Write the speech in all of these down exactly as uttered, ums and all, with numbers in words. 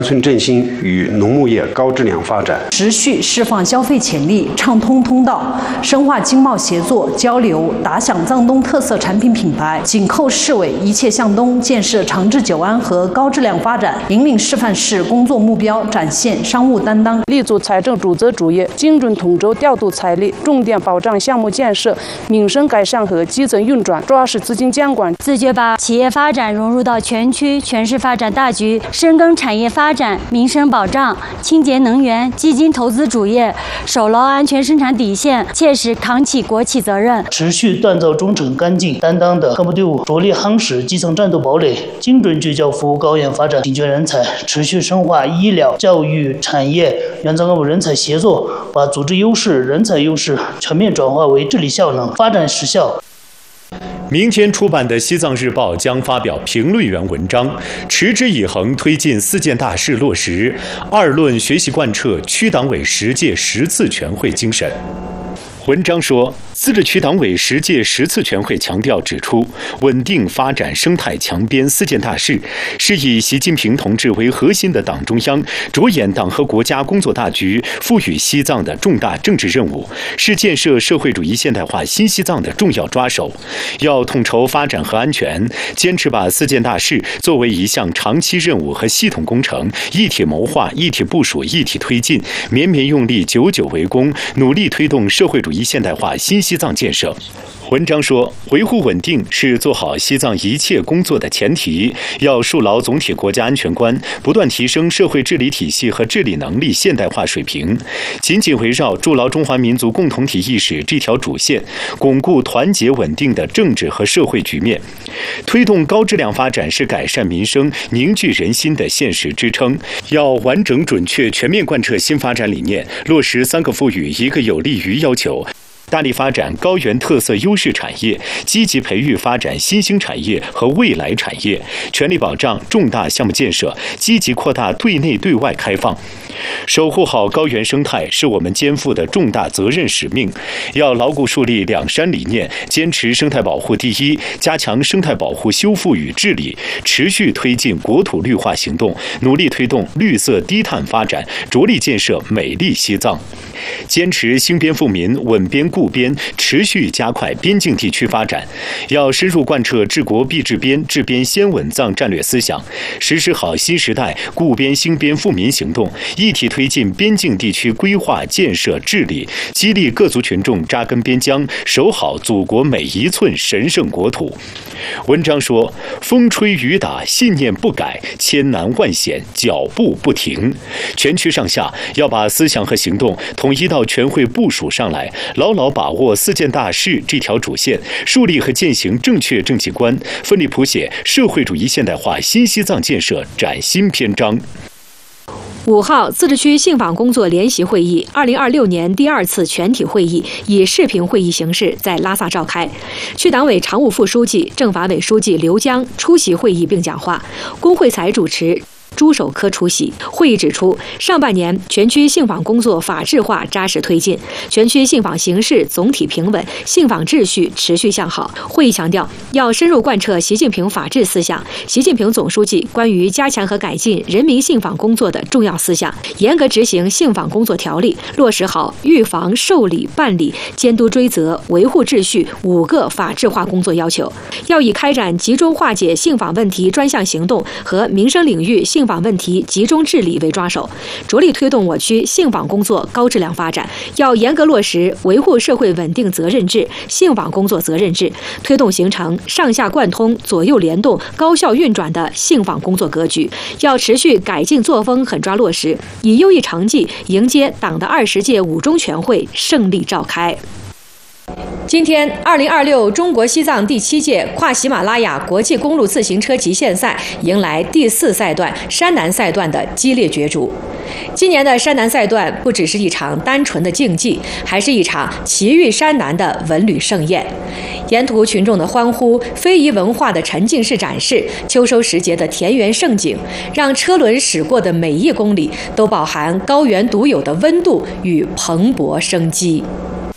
村振兴与农牧业高质量发展， 持续释放消费潜力，畅通通道，深化经贸协作交流，打响藏东特色产品品牌，紧扣市委一切向东建设长治久安和高质量发展，引领示范市工作目标，展现商务担当， 立足财政主责主业，精准统筹调度财力，重点保障项目建设、民生改善和基层运转，抓实资金监管， 自觉把企业发展融入到全区全市发展大局，深耕产业发展、民生保障、清洁能源、基金投资主业，守牢安全生产底线，切实扛起国企责任， 持续锻造忠诚干净担当的干部队伍，着力夯实基层战斗堡垒，精准聚焦服务高院发展，紧缺人才，持续深化医疗、教育、产业原藏干部人才协作，把组织优势、人才优势全面转化为治理效能、发展实效。 明天出版的《西藏日报》将发表评论员文章，持之以恒推进四件大事落实，二论学习贯彻区党委十届十次全会精神。文章说，自治区党委十届十次全会强调指出，稳定发展生态强边四件大事，是以习近平同志为核心的党中央着眼党和国家工作大局，赋予西藏的重大政治任务，是建设社会主义现代化新西藏的重要抓手。要统筹发展和安全，坚持把四件大事作为一项长期任务和系统工程，一体谋划、一体部署、一体推进，绵绵用力、久久为功，努力推动社会主义现代化新西藏建设。文章说，维护稳定是做好西藏一切工作的前提，要树牢总体国家安全观，不断提升社会治理体系和治理能力现代化水平，紧紧围绕筑牢中华民族共同体意识这条主线，巩固团结稳定的政治和社会局面。推动高质量发展是改善民生、凝聚人心的现实支撑。要完整、准确、全面贯彻新发展理念，落实三个赋予、一个有利于要求。大力发展高原特色优势产业，积极培育发展新兴产业和未来产业，全力保障重大项目建设，积极扩大对内对外开放。守护好高原生态是我们肩负的重大责任使命，要牢固树立两山理念，坚持生态保护第一，加强生态保护修复与治理，持续推进国土绿化行动，努力推动绿色低碳发展，着力建设美丽西藏。坚持兴边富民、稳边固边，持续加快边境地区发展。要深入贯彻治国必治边、治边先稳藏战略思想，实施好新时代固边兴边富民行动，一体推进边境地区规划建设治理，激励各族群众扎根边疆，守好祖国每一寸神圣国土。文章说，风吹雨打，信念不改，千难万险，脚步不停。全区上下要把思想和行动统一到全会部署上来，牢牢把握四件大事这条主线，树立和践行正确政绩观，奋力谱写社会主义现代化新西藏建设崭新篇章。 五号，自治区信访工作联席会议二零二六年第二次全体会议以视频会议形式在拉萨召开。区党委常务副书记、政法委书记刘江出席会议并讲话，龚慧才主持。朱守科出席会议指出，上半年全区信访工作法治化扎实推进，全区信访形势总体平稳，信访秩序持续向好。会议强调，要深入贯彻习近平法治思想、习近平总书记关于加强和改进人民信访工作的重要思想，严格执行信访工作条例，落实好预防、受理、办理、监督追责、维护秩序五个法治化工作要求。要以开展集中化解信访问题专项行动和民生领域信访问题集中治理为抓手，着力推动我区信访工作高质量发展。要严格落实维护社会稳定责任制、信访工作责任制，推动形成上下贯通、左右联动、高效运转的信访工作格局。要持续改进作风，狠抓落实，以优异成绩迎接党的二十届五中全会胜利召开。今天，二零二六中国西藏第七届跨喜马拉雅国际公路自行车极限赛迎来第四赛段山南赛段的激烈角逐。今年的山南赛段不只是一场单纯的竞技，还是一场奇遇山南的文旅盛宴。沿途群众的欢呼、非遗文化的沉浸式展示、秋收时节的田园盛景，让车轮驶过的每一公里都饱含高原独有的温度与蓬勃生机。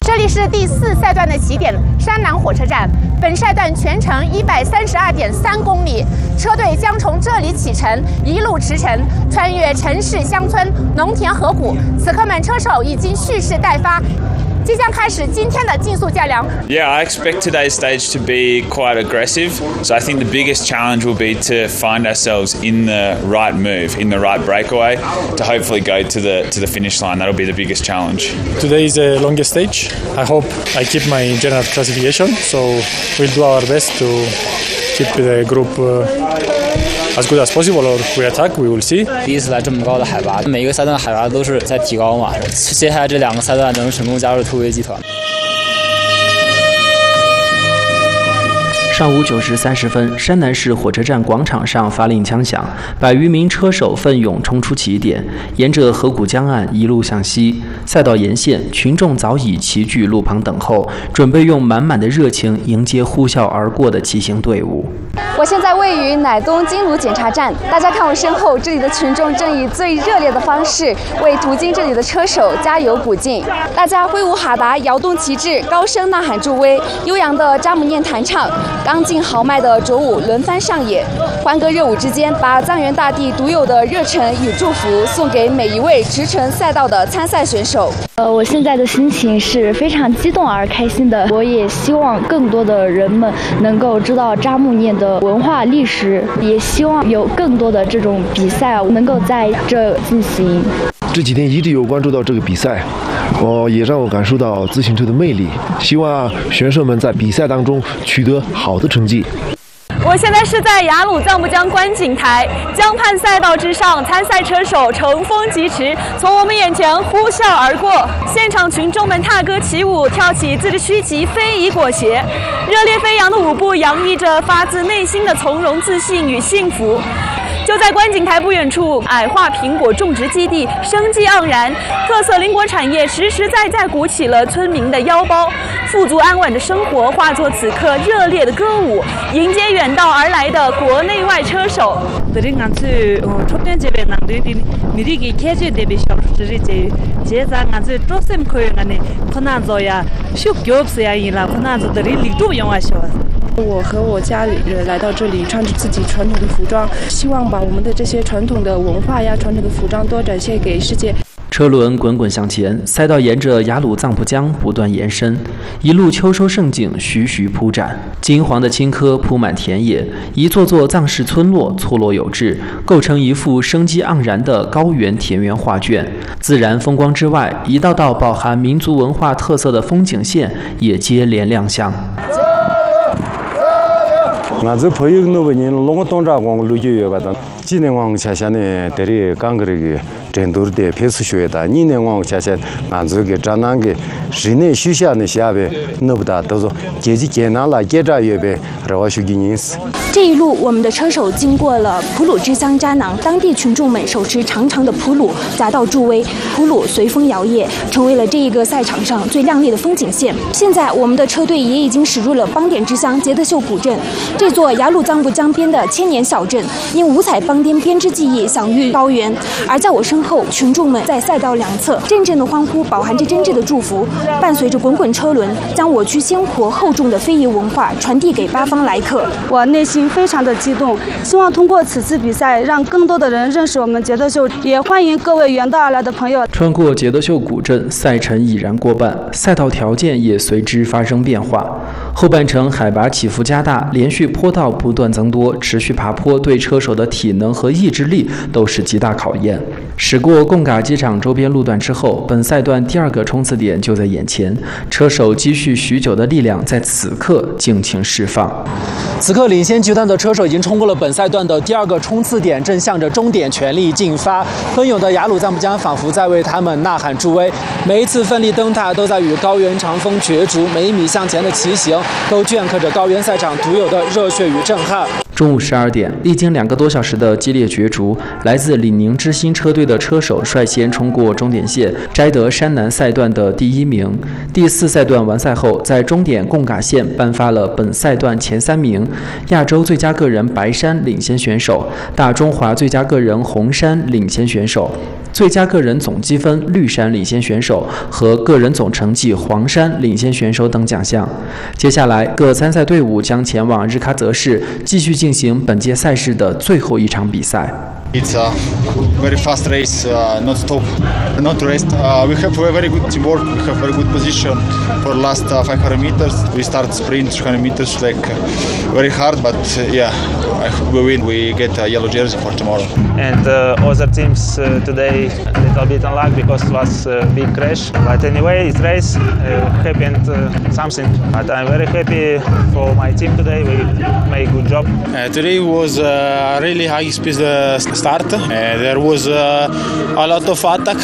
这里是第四赛段的起点山南火车站，本赛段全程一百三十二点三公里，车队将从这里启程，一路驰骋，穿越城市、乡村、农田、河谷。此刻们车手已经蓄势待发，即将开始今天的竞速较量。 Yeah, I expect today's stage to be quite aggressive. So I think the biggest challenge will be to find ourselves in the right move, in the right breakaway, to hopefully go to the to the finish line. That'll be the biggest challenge. Today is the longest stage. I hope I keep my general classification. So we'll do our best to keep the group as good as possible, or we attack. We will see. 第一次来这么高的海拔，每一个赛段的海拔都是在提高嘛。接下来这两个赛段能成功加入突围集团。 上午九时三十分，山南市火车站广场上发令枪响，百余名车手奋勇冲出起点，沿着河谷江岸一路向西。赛道沿线，群众早已齐聚路旁等候，准备用满满的热情迎接呼啸而过的骑行队伍。 我现在位于乃东金炉检查站，大家看我身后，这里的群众正以最热烈的方式为途经这里的车手加油鼓劲。大家挥舞哈达，摇动旗帜，高声呐喊助威，悠扬的扎姆念弹唱，刚劲豪迈的卓舞轮番上演，欢歌热舞之间，把藏原大地独有的热忱与祝福送给每一位驰骋赛道的参赛选手。 呃，我现在的心情是非常激动而开心的。我也希望更多的人们能够知道扎木念的文化历史，也希望有更多的这种比赛能够在这进行。 这几天一直有关注到这个比赛，哦，也让我感受到自行车的魅力。希望选手们在比赛当中取得好的成绩。 我现在是在雅鲁藏布江观景台，江畔赛道之上，参赛车手乘风疾驰，从我们眼前呼啸而过。现场群众们踏歌起舞，跳起自治区旗非遗裹挟，热烈飞扬的舞步洋溢着发自内心的从容、自信与幸福。就在观景台不远处，矮化苹果种植基地生机盎然，特色林果产业实实在在鼓起了村民的腰包，富足安稳的生活化作此刻热烈的歌舞，迎接远道而来的国内外车手。 들이 간주 초편 집에 남들이 미리기 개주 대비 셔르지 제자 간주 조금 코용하네 코나조야 슉교업스야 이라 코나조들이 리도 영화쇼。 我和我家里人来到这里，穿着自己传统的服装，希望把我们的这些传统的文化呀、传统的服装多展现给世界。 车轮滚滚向前，赛道沿着雅鲁藏布江不断延伸，一路秋收盛景徐徐铺展，金黄的青稞铺满田野，一座座藏式村落错落有致，构成一幅生机盎然的高原田园画卷。自然风光之外，一道道饱含民族文化特色的风景线也接连亮相。 我这朋友那个人龙东站光路就有吧的，今年光下下呢，这里刚个这个成都的配速学的，你年光下下，俺这个张南个室内休闲的下边，那不大都是阶级艰难了，阶段越呗，让我学给认识。 这一路，我们的车手经过了普鲁支乡扎囊，当地群众们手持长长的普鲁夹道助威，普鲁随风摇曳，成为了这一个赛场上最亮丽的风景线。现在，我们的车队也已经驶入了邦甸支乡杰德秀古镇，这座雅鲁藏布江边的千年小镇，因五彩邦甸编织技艺享誉高原。而在我身后，群众们在赛道两侧，阵阵的欢呼饱含着真挚的祝福，伴随着滚滚车轮，将我区鲜活厚重的非遗文化传递给八方来客。 我内心非常的激动，希望通过此次比赛，让更多的人认识我们杰德秀，也欢迎各位远道而来的朋友。 穿过杰德秀古镇，赛程已然过半，赛道条件也随之发生变化。后半程海拔起伏加大，连续坡道不断增多，持续爬坡对车手的体能和意志力都是极大考验。驶过贡嘎机场周边路段之后，本赛段第二个冲刺点就在眼前，车手积蓄许久的力量在此刻尽情释放。 此刻领先集团的车手已经冲过了本赛段的第二个冲刺点，正向着终点全力进发。奔涌的雅鲁藏布江仿佛在为他们呐喊助威，每一次奋力蹬踏都在与高原长风角逐，每一米向前的骑行都镌刻着高原赛场独有的热血与震撼。 中午十二点，历经两个多小时的激烈角逐，来自李宁之星车队的车手率先冲过终点线，摘得山南赛段的第一名。第四赛段完赛后，在终点贡嘎县颁发了本赛段前三名：亚洲最佳个人白山领先选手，大中华最佳个人红山领先选手。 最佳个人总积分绿山领先选手和个人总成绩黄山领先选手等奖项。接下来，各参赛队伍将前往日喀则市，继续进行本届赛事的最后一场比赛。 It's a very fast race, uh, not stop, not rest. Uh, we have very good teamwork. We have very good position for last uh, five hundred meters. We start sprint three hundred meters like uh, very hard, but uh, yeah, I hope we win. We get a yellow jersey for tomorrow. And uh, other teams uh, today a little bit unlucky because it was a big crash. But anyway, it's race uh, happened uh, something. But I'm very happy for my team today. We made a good job. Uh, today was a uh, really high speed uh, start. Uh, there was uh, a lot of attack.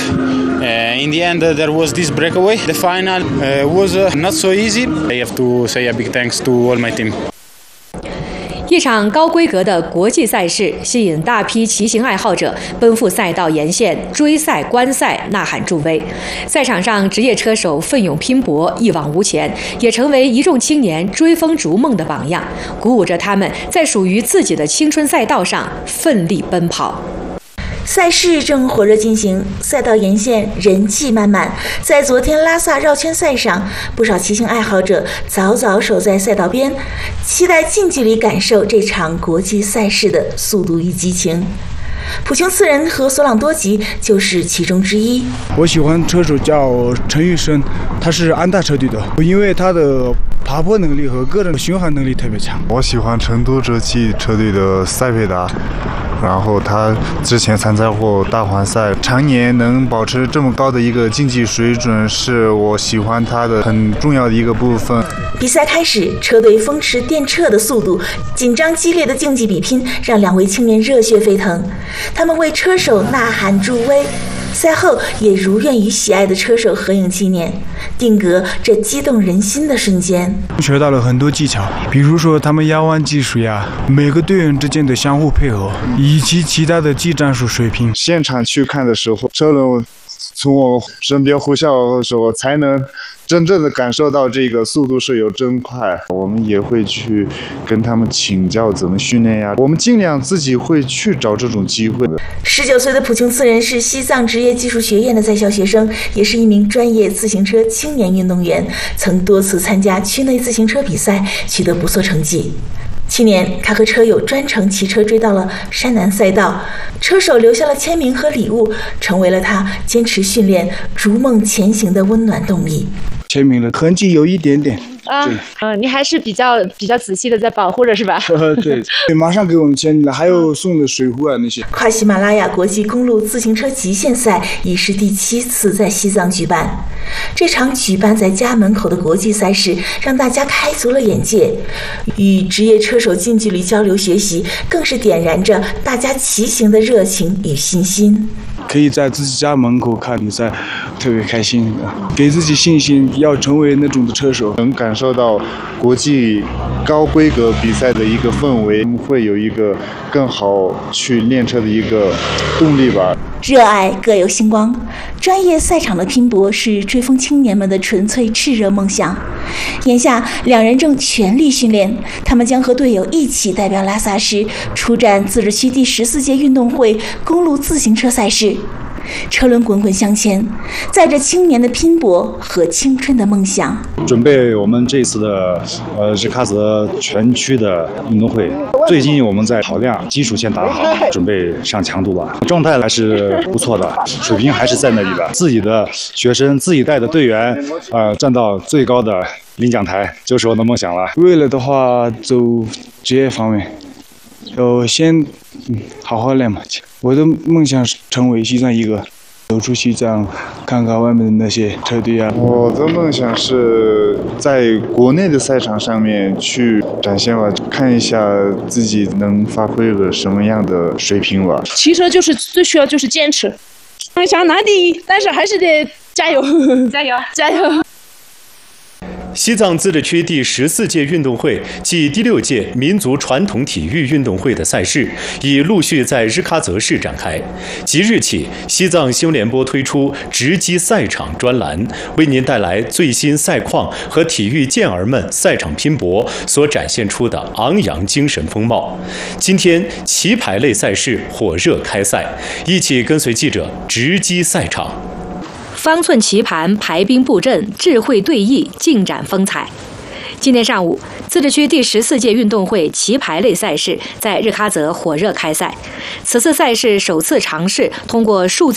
Uh, in the end, uh, there was this breakaway. The final uh, was uh, not so easy. I have to say a big thanks to all my team. 一场高规格的国际赛事吸引大批骑行爱好者奔赴赛道沿线追赛、观赛、呐喊助威。赛场上，职业车手奋勇拼搏，一往无前，也成为一众青年追风逐梦的榜样，鼓舞着他们在属于自己的青春赛道上奋力奔跑。 赛事正火热进行，赛道沿线人气满满。在昨天拉萨绕圈赛上，不少骑行爱好者早早守在赛道边，期待近距离感受这场国际赛事的速度与激情。普琼次仁和索朗多吉就是其中之一。 我喜欢车手叫陈玉生，他是安踏车队的，因为他的爬坡能力和个人巡航能力特别强。 我喜欢成都哲祺车队的塞佩达。然后他之前参加过大环赛，常年能保持这么高的一个竞技水准，是我喜欢他的很重要的一个部分。 比赛开始，车队风驰电掣的速度，紧张激烈的竞技比拼，让两位青年热血沸腾。他们为车手呐喊助威，赛后也如愿与喜爱的车手合影纪念，定格这激动人心的瞬间。 学到了很多技巧，比如说他们压弯技术呀，每个队员之间的相互配合，以及其他的技战术水平。 现场去看的时候，车轮从我身边呼啸的时候，才能真正的感受到这个速度是有真快。我们也会去跟他们请教怎么训练呀，我们尽量自己会去找这种机会的。 十九岁的普琼次仁是西藏职业技术学院的在校学生，也是一名专业自行车青年运动员，曾多次参加区内自行车比赛，取得不错成绩。去年，他和车友专程骑车追到了山南赛道，车手留下了签名和礼物，成为了他坚持训练、逐梦前行的温暖动力。 签名的痕迹有一点点。 啊，嗯，你还是比较比较仔细的在保护着，是吧？ 呃，对，马上给我们签了，还有送的水壶啊那些。 跨喜马拉雅国际公路自行车极限赛已是第七次在西藏举办。这场举办在家门口的国际赛事，让大家开足了眼界，与职业车手近距离交流学习，更是点燃着大家骑行的热情与信心。 可以在自己家门口看比赛，特别开心，给自己信心，要成为那种的车手。 能感受到国际高规格比赛的一个氛围，会有一个更好去练车的一个动力吧。 热爱各有星光，专业赛场的拼搏是追风青年们的纯粹炽热梦想。眼下，两人正全力训练，他们将和队友一起代表拉萨市出战自治区第十四届运动会公路自行车赛事。车轮滚滚向前，载着青年的拼搏和青春的梦想。 准备我们这次的呃日喀则全区的运动会，最近我们在跑量，基础先打好，准备上强度吧。状态还是不错的，水平还是在那里的。自己的学生、自己带的队员，呃，站到最高的领奖台，就是我的梦想了。 为了的话，走职业方面，要先嗯好好练嘛。我的梦想是成为西藏一个，走出西藏，看看外面的那些车队啊。 我的梦想是在国内的赛场上面去展现吧，看一下自己能发挥个什么样的水平吧。 骑车就是最需要就是坚持，想拿第一，但是还是得加油，加油，加油。 西藏自治区第十四届运动会暨第六届民族传统体育运动会的赛事已陆续在日喀则市展开。即日起，西藏新闻联播推出直击赛场专栏，为您带来最新赛况和体育健儿们赛场拼搏所展现出的昂扬精神风貌。今天，棋牌类赛事火热开赛，一起跟随记者直击赛场。 方寸棋盘、排兵布阵、智慧对弈，尽展风采。今天上午，自治区第十四届运动会棋牌类赛事在日喀则火热开赛。此次赛事首次尝试通过数字